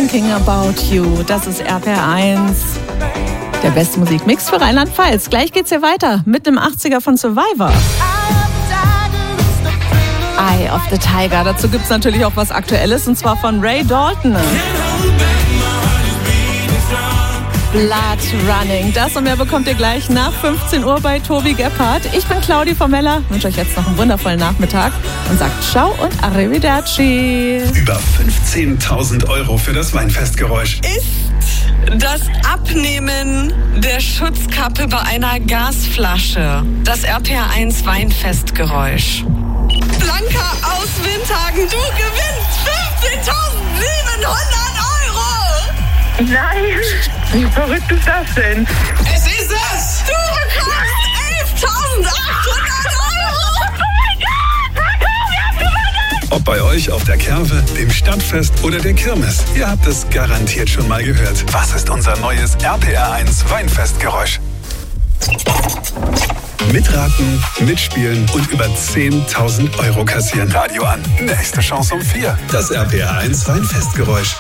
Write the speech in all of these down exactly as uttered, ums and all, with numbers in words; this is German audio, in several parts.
Thinking About You. Das ist R P R eins. Der beste Musikmix für Rheinland-Pfalz. Gleich geht's hier weiter mit einem achtziger von Survivor. Eye of the Tiger. Dazu gibt's natürlich auch was Aktuelles, und zwar von Ray Dalton. Blood Running. Das und mehr bekommt ihr gleich nach fünfzehn Uhr bei Tobi Gebhardt. Ich bin Claudi Formella, wünsche euch jetzt noch einen wundervollen Nachmittag und sagt Ciao und Arrivederci. Über fünfzehntausend Euro für das Weinfestgeräusch. Ist das Abnehmen der Schutzkappe bei einer Gasflasche das R P R eins Weinfestgeräusch. Blanca aus Windhagen, du gewinnst fünfzehntausendsiebenhundert Euro! Nein, wie verrückt ist das denn? Es ist es! Du bekommst elftausendachthundert Euro! Oh mein Gott! Marco, wie hast du gewonnen? Ob bei euch auf der Kerwe, dem Stadtfest oder der Kirmes, ihr habt es garantiert schon mal gehört. Was ist unser neues R P R eins Weinfestgeräusch? Mitraten, mitspielen und über zehntausend Euro kassieren. Radio an. Nächste Chance um vier. Das R P R eins Weinfestgeräusch.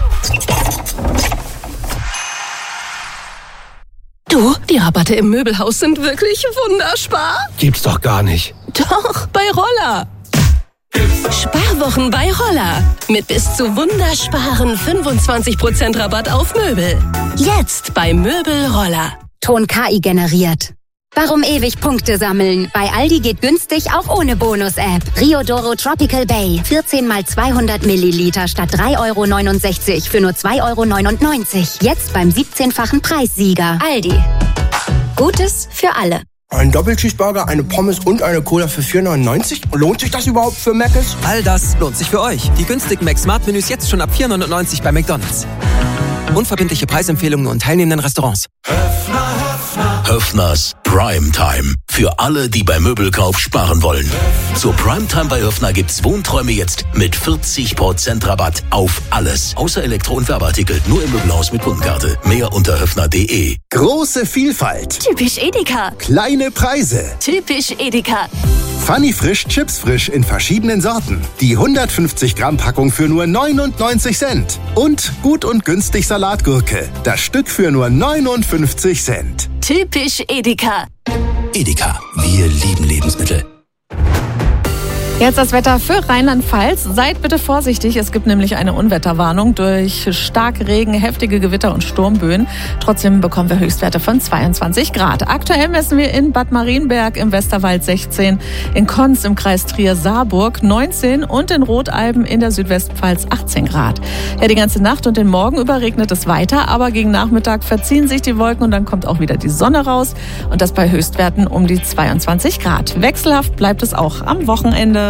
Du, die Rabatte im Möbelhaus sind wirklich wunderbar. Gibt's doch gar nicht. Doch, bei Roller. Sparwochen bei Roller. Mit bis zu wundersparen fünfundzwanzig Prozent Rabatt auf Möbel. Jetzt bei Möbel Roller. Ton K I generiert. Warum ewig Punkte sammeln? Bei Aldi geht günstig auch ohne Bonus-App. Riodoro Tropical Bay. vierzehn mal zweihundert Milliliter statt drei Euro neunundsechzig für nur zwei Euro neunundneunzig. Jetzt beim siebzehnfachen Preissieger. Aldi. Gutes für alle. Ein Doppelcheeseburger, eine Pommes und eine Cola für vier neunundneunzig? Lohnt sich das überhaupt für Mc's? All das lohnt sich für euch. Die günstigen Mac-Smart-Menüs jetzt schon ab vier neunundneunzig bei McDonald's. Unverbindliche Preisempfehlungen und teilnehmenden Restaurants. Höffners Primetime. Für alle, die beim Möbelkauf sparen wollen. Zur Primetime bei Höffner gibt's Wohnträume jetzt mit vierzig Prozent Rabatt auf alles. Außer Elektro- und Werbeartikel. Nur im Möbelhaus mit Kundenkarte. Mehr unter höffner punkt de. Große Vielfalt. Typisch Edeka. Kleine Preise. Typisch Edeka. Funny Frisch, Chips Frisch in verschiedenen Sorten. Die hundertfünfzig Gramm Packung für nur neunundneunzig Cent. Und gut und günstig Salatgurke. Das Stück für nur neunundfünfzig Cent. Typisch Edeka. Edeka. Wir lieben Lebensmittel. Jetzt das Wetter für Rheinland-Pfalz. Seid bitte vorsichtig, es gibt nämlich eine Unwetterwarnung durch Starkregen, heftige Gewitter und Sturmböen. Trotzdem bekommen wir Höchstwerte von zweiundzwanzig Grad. Aktuell messen wir in Bad Marienberg im Westerwald sechzehn, in Konz im Kreis Trier-Saarburg neunzehn und in Rotalben in der Südwestpfalz achtzehn Grad. Ja, die ganze Nacht und den Morgen über regnet es weiter, aber gegen Nachmittag verziehen sich die Wolken und dann kommt auch wieder die Sonne raus. Und das bei Höchstwerten um die zweiundzwanzig Grad. Wechselhaft bleibt es auch am Wochenende.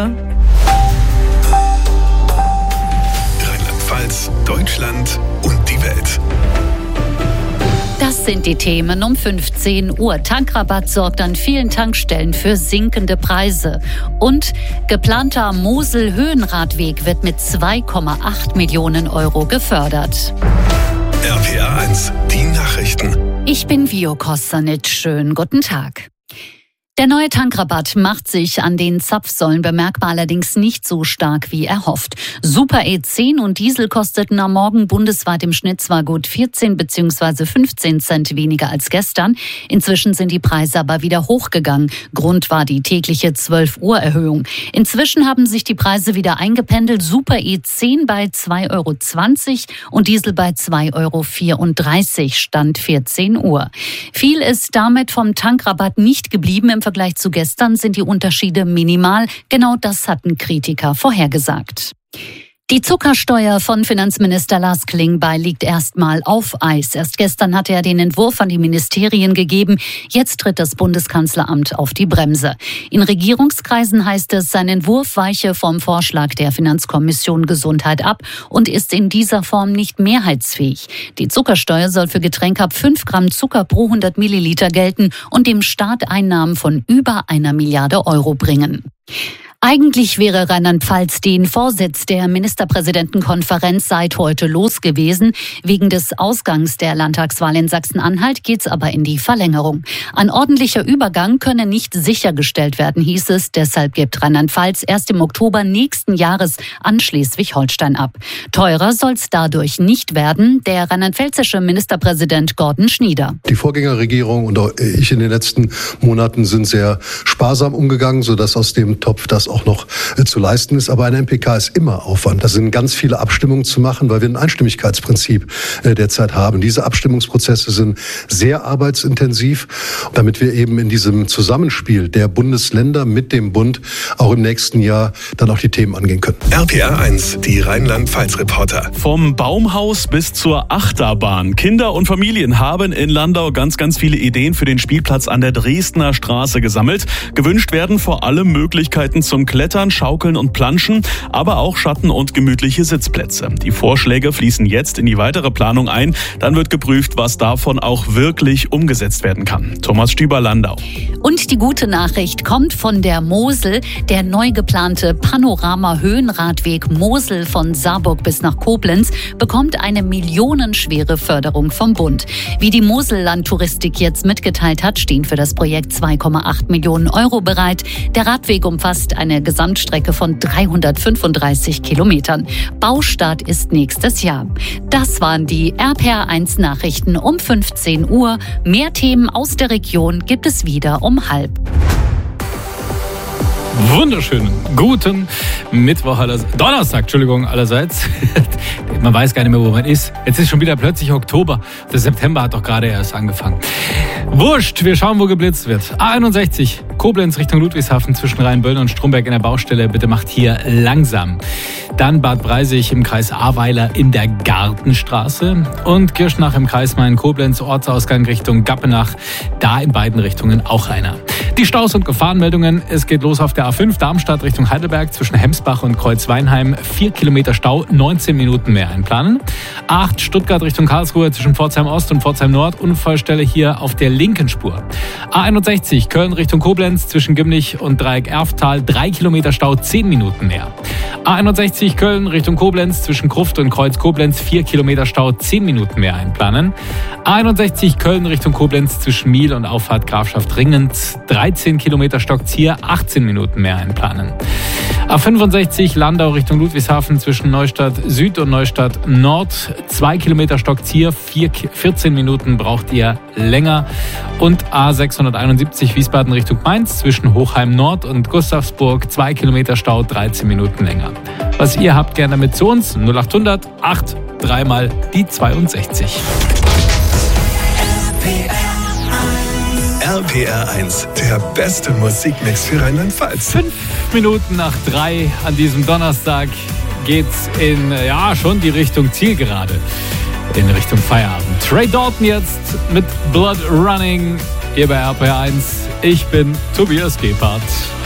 Rheinland-Pfalz, Deutschland und die Welt. Das sind die Themen um fünfzehn Uhr. Tankrabatt sorgt an vielen Tankstellen für sinkende Preise. Und geplanter Mosel-Höhenradweg wird mit zwei Komma acht Millionen Euro gefördert. R P R eins, die Nachrichten. Ich bin Vio Kosanic. Schönen guten Tag. Der neue Tankrabatt macht sich an den Zapfsäulen bemerkbar, allerdings nicht so stark wie erhofft. Super E zehn und Diesel kosteten am Morgen bundesweit im Schnitt zwar gut vierzehn bzw. fünfzehn Cent weniger als gestern. Inzwischen sind die Preise aber wieder hochgegangen. Grund war die tägliche zwölf Uhr Erhöhung. Inzwischen haben sich die Preise wieder eingependelt. Super E zehn bei zwei Euro zwanzig und Diesel bei zwei Euro vierunddreißig, Stand vierzehn Uhr. Viel ist damit vom Tankrabatt nicht geblieben. Im Vergleich zu gestern sind die Unterschiede minimal. Genau das hatten Kritiker vorhergesagt. Die Zuckersteuer von Finanzminister Lars Klingbeil liegt erstmal auf Eis. Erst gestern hatte er den Entwurf an die Ministerien gegeben. Jetzt tritt das Bundeskanzleramt auf die Bremse. In Regierungskreisen heißt es, sein Entwurf weiche vom Vorschlag der Finanzkommission Gesundheit ab und ist in dieser Form nicht mehrheitsfähig. Die Zuckersteuer soll für Getränke ab fünf Gramm Zucker pro hundert Milliliter gelten und dem Staat Einnahmen von über einer Milliarde Euro bringen. Eigentlich wäre Rheinland-Pfalz den Vorsitz der Ministerpräsidentenkonferenz seit heute los gewesen. Wegen des Ausgangs der Landtagswahl in Sachsen-Anhalt geht's aber in die Verlängerung. Ein ordentlicher Übergang könne nicht sichergestellt werden, hieß es. Deshalb gibt Rheinland-Pfalz erst im Oktober nächsten Jahres an Schleswig-Holstein ab. Teurer soll's dadurch nicht werden. Der rheinland-pfälzische Ministerpräsident Gordon Schnieder. Die Vorgängerregierung und auch ich in den letzten Monaten sind sehr sparsam umgegangen, sodass aus dem Topf das auch noch äh, zu leisten ist. Aber ein M P K ist immer Aufwand. Da sind ganz viele Abstimmungen zu machen, weil wir ein Einstimmigkeitsprinzip äh, derzeit haben. Diese Abstimmungsprozesse sind sehr arbeitsintensiv, damit wir eben in diesem Zusammenspiel der Bundesländer mit dem Bund auch im nächsten Jahr dann auch die Themen angehen können. R P R eins, die Rheinland-Pfalz-Reporter. Vom Baumhaus bis zur Achterbahn. Kinder und Familien haben in Landau ganz, ganz viele Ideen für den Spielplatz an der Dresdner Straße gesammelt. Gewünscht werden vor allem Möglichkeiten zum Klettern, Schaukeln und Planschen, aber auch Schatten- und gemütliche Sitzplätze. Die Vorschläge fließen jetzt in die weitere Planung ein. Dann wird geprüft, was davon auch wirklich umgesetzt werden kann. Thomas Stüber, Landau. Und die gute Nachricht kommt von der Mosel. Der neu geplante Panorama-Höhenradweg Mosel von Saarburg bis nach Koblenz bekommt eine millionenschwere Förderung vom Bund. Wie die Mosellandtouristik jetzt mitgeteilt hat, stehen für das Projekt zwei Komma acht Millionen Euro bereit. Der Radweg umfasst eine Gesamtstrecke von dreihundertfünfunddreißig Kilometern. Baustart ist nächstes Jahr. Das waren die R P R eins Nachrichten um fünfzehn Uhr. Mehr Themen aus der Region gibt es wieder um halb. Wunderschönen guten Mittwoch, aller, Donnerstag, Entschuldigung, allerseits. Man weiß gar nicht mehr, wo man ist. Jetzt ist schon wieder plötzlich Oktober. Der September hat doch gerade erst angefangen. Wurscht, wir schauen, wo geblitzt wird. A einundsechzig, Koblenz Richtung Ludwigshafen zwischen Rheinböllen und Stromberg in der Baustelle. Bitte macht hier langsam. Dann Bad Breisig im Kreis Ahrweiler in der Gartenstraße. Und Kirchnach im Kreis Main-Koblenz, Ortsausgang Richtung Gappenach. Da in beiden Richtungen auch einer. Die Staus- und Gefahrenmeldungen. Es geht los auf der A fünf Darmstadt Richtung Heidelberg zwischen Hemsbach und Kreuzweinheim. Vier Kilometer Stau, neunzehn Minuten mehr einplanen. A acht Stuttgart Richtung Karlsruhe zwischen Pforzheim Ost und Pforzheim Nord. Unfallstelle hier auf der linken Spur. A einundsechzig Köln Richtung Koblenz zwischen Gimlich und Dreieck Erftal. Drei Kilometer Stau, zehn Minuten mehr. A einundsechzig Köln Richtung Koblenz zwischen Gruft und Kreuz Koblenz. Vier Kilometer Stau, zehn Minuten mehr einplanen. A einundsechzig Köln Richtung Koblenz zwischen Miel und Auffahrt Grafschaft Ringend. dreizehn Kilometer stockt's hier, achtzehn Minuten mehr einplanen. A fünfundsechzig Landau Richtung Ludwigshafen zwischen Neustadt Süd und Neustadt Nord. Zwei Kilometer stockt's hier, vier, vierzehn Minuten braucht ihr länger. Und A sechshunderteinundsiebzig Wiesbaden Richtung Mainz zwischen Hochheim Nord und Gustavsburg. Zwei Kilometer Stau, dreizehn Minuten länger. Was ihr habt, gerne mit zu uns. null achthundert acht, dreimal die zweiundsechzig. R P R eins, der beste Musikmix für Rheinland-Pfalz. Fünf Minuten nach drei an diesem Donnerstag geht's in, ja, schon die Richtung Zielgerade. In Richtung Feierabend. Trey Dalton jetzt mit Blood Running hier bei R P R eins. Ich bin Tobias Gebhardt.